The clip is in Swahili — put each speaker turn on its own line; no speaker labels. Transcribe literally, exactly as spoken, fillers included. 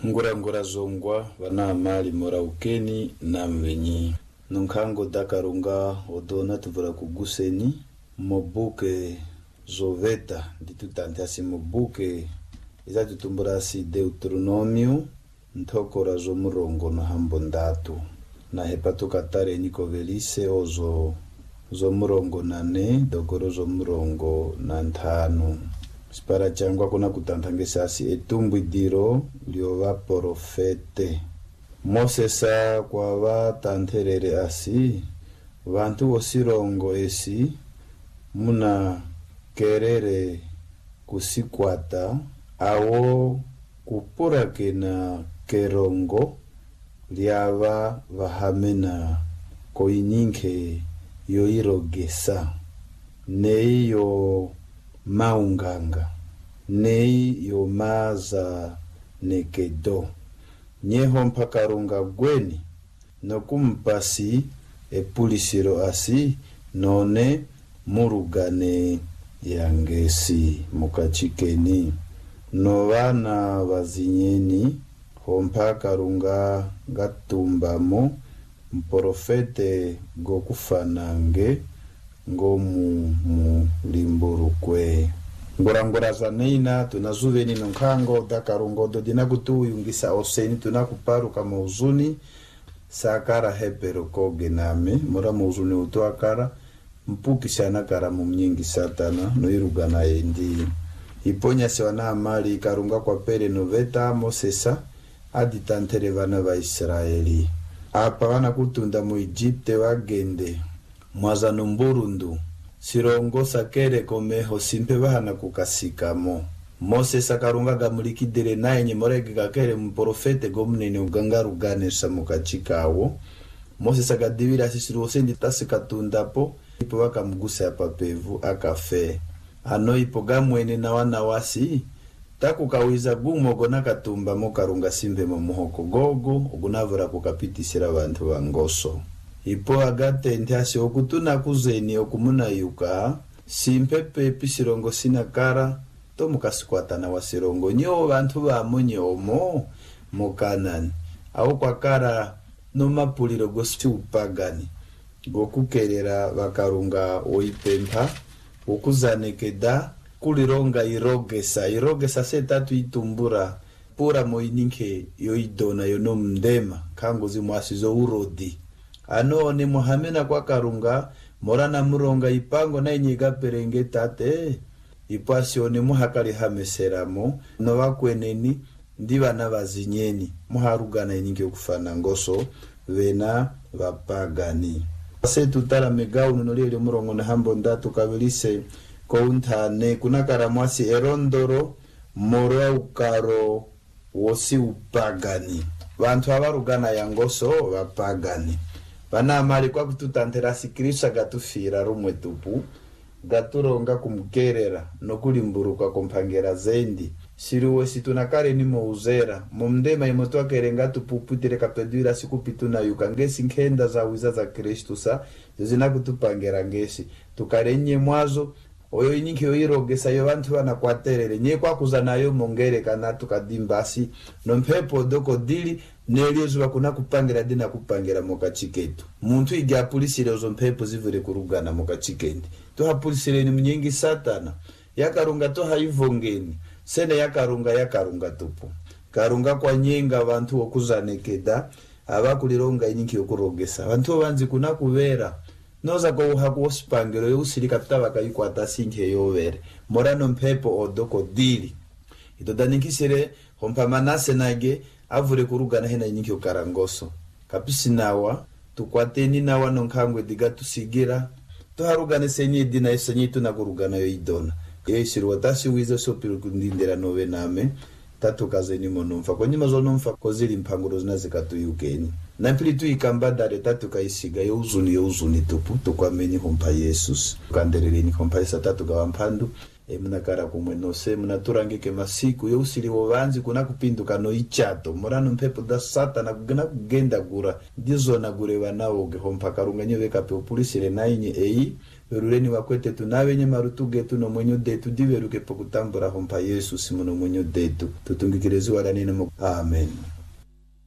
ngura ngura zongwa wana mali mora ukeni na mvenyi nunkango dakarunga odona tuvura kuguseni mobuke zoveta ditutantasi mobuke iza tutumburasi Deuteronomio ntokora zo murongo na hambo ndatu na hepato katare niko velise ozo zo murongo nane dokoro zo murongo na ntano spara changwa kuna kutantangesasi etumbu diro liova profete Mosesa kwa vatanterere asi vantu osirongo esi muna kerere kusikwata awo kupura kena kerongo liava vahamena koininke yoirogesa nei yo maunganga nei yo maza nekedo nyeho mpakarunga gweni nokumpasi epulisiro asi none murugane yangesi mukachikeni novana vazinyeni hompakarunga gatumbamo mprofete gokufanange ngomu mulimburukwe ngorangora zaneina tunazuveni nonkango dakarungo dodina kutuyungisa oseni tunakuparu kama uzuni sakara hepero koge name mura muzuni utuakara mpukishana kara mumnyingi satana noirugana endi iponya sewana amali karunga kwa pere noveta Mosesa aditantere vana va Israeli apa vana kutunda mu Egypte wagende mwaza nomburundu sirongo sakere komeho simpe vana kukasikamo Mosesa karunga gamulikidire naye nyemorege gakere mprofete gomnene ugangarugane samukachikawo Mosesa gadivira sisiru sendi tasikatundapo ipo wakamugusa papevu akafe ano ipo gamwene na wana wasi takukawiza gumogo nakatumba mo karunga simbe mu muhoko gogo ugunavura kukapitisira abantu bangoso ipo agate ntasi okutuna kuzeni okumuna yuka simpepe pisirongo sinakara to mukasikwata na wasirongo nyo bantu bamunye omo mukanani au kwa kara no mapuliro gosi upagani gokukerera bakarunga oipempa okuzanekeda kulironga irogesa irogesa setatu itumbura pura moininke yoidona yono mndema kango zimwasizo urodi ano ne muhamena kwa karunga morana muronga ipango na inyiga perenge tate ipasione muhakali hameseramo no bakweneni ndiba nabazinyeni muharugana ininke kufana ngoso vena vapagani ase tutala megau nolele murongo na hambo ndatu kabilise kountane kuna karamwasi erondoro mora ukaro wosi upagani vantu avarugana yangoso vapagani vana amali kwa kututanterasi Kristo gatufira rumwe tupu gaturonga kumgerera nokulimburuka kompangera zendi siriwe situnakare ni mouzera mumdema imotoa kerenga tupuputire kapedwira sikupituna yuka ngesi nkenda za wiza za Kristo sa zina kutupangera ngesi tukarenye mwazo oyo ininki oirogesa yo bantu bana kwaterere nye kwa kuzanayo mongere kana tukadimbasi no mpepo doko dili neliozo bakuna kupangira dina kupangira mokachiketu muntu ijya pulisire ozo mpepo zivure kurugana mokachikendi to hapulisire ni mnyingi satana yakarunga to haivongeni sene yakarunga yakarunga tupu karunga kwa nyenga abantu okuzanekeda abakulironga ininki yokurogesa abantu banzi kuna kubera noza go hakuspangero yusirika tutaba kayikwata sinke yovere morano mpepo odoko dili idodaninkisire hompamanase nage avure kurugana hena ininki okarangoso kapisinawa tukwateni nawa nonkangwe diga tusigira tuharugane senye dina esenye tunakurugana yo idona yesiri watasi wiza sopiru kundindira nove name tatu kazeni monumfa konyima zo nomfa kozili mpanguro zinazikatu yukeni nampili tu ikambadare tatu kaisiga yo uzuni yo uzuni tupu tukwameni hompa Yesus kandereleni hompa Yesu tatu gawampandu e munakara kumwe nose munaturangike masiku yo usili wovanzi kuna kupinduka no ichato morano mpepo da satana kugena kugenda gura ndizo na gure banawo ge hompa karunga nyo veka pe pulisire nainye ei weruleni wakwete tunawenye marutuge tuno mwenyu detu diweruke pokutambura hompa Yesu simuno mwenyu detu tutungikirezi wala nina. Amen.